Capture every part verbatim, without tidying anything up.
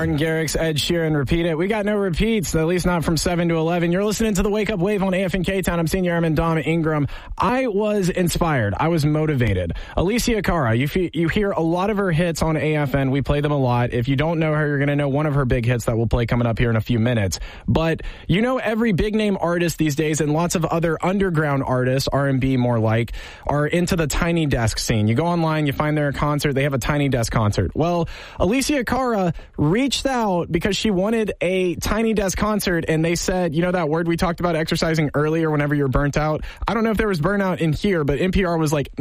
Martin Garrix, Ed Sheeran, Repeat It. We got no repeats, at least not from seven to eleven. You're listening to the Wake Up Wave on A F N K-Town. I'm Senior Airman Dom Ingram. I was inspired. I was motivated. Alicia Cara, you, f- you hear a lot of her hits on A F N. We play them a lot. If you don't know her, you're going to know one of her big hits that we'll play coming up here in a few minutes. But you know every big-name artist these days and lots of other underground artists, R and B more like, are into the Tiny Desk scene. You go online, you find their concert, they have a Tiny Desk concert. Well, Alicia Cara reached out because she wanted a Tiny Desk concert, and they said, you know that word we talked about exercising earlier whenever you're burnt out? I don't know if there was burnout in here, but N P R was like,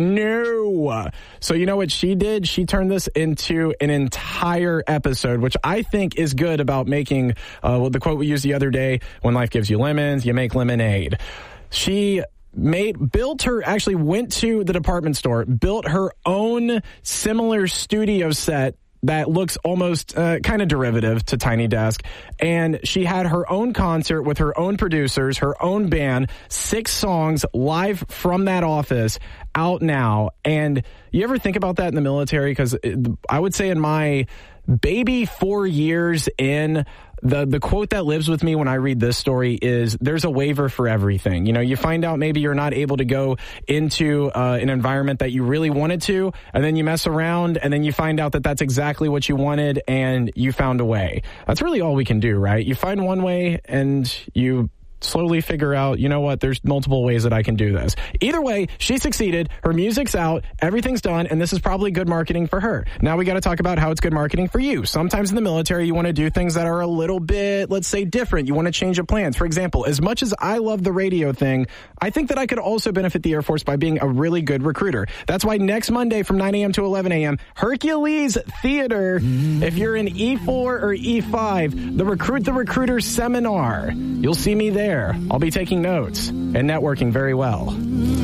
no. So you know what she did? She turned this into an entire episode, which I think is good about making, uh, well, the quote we used the other day, when life gives you lemons, you make lemonade. She made, built her, actually went to the department store, built her own similar studio set that looks almost uh, kind of derivative to Tiny Desk. And she had her own concert with her own producers, her own band, six songs live from that office out now. And you ever think about that in the military? Because I would say in my baby four years in, The the quote that lives with me when I read this story is, there's a waiver for everything. You know, you find out maybe you're not able to go into uh, an environment that you really wanted to, and then you mess around, and then you find out that that's exactly what you wanted, and you found a way. That's really all we can do, right? You find one way, and you slowly figure out, you know what, there's multiple ways that I can do this. Either way, she succeeded. Her music's out. Everything's done. And this is probably good marketing for her. Now we got to talk about how it's good marketing for you. Sometimes in the military, you want to do things that are a little bit, let's say, different. You want to change your plans. For example, as much as I love the radio thing, I think that I could also benefit the Air Force by being a really good recruiter. That's why next Monday from nine a.m. to eleven a.m., Hercules Theater, if you're in E four or E five, the Recruit the Recruiter seminar. You'll see me there. I'll be taking notes and networking very well.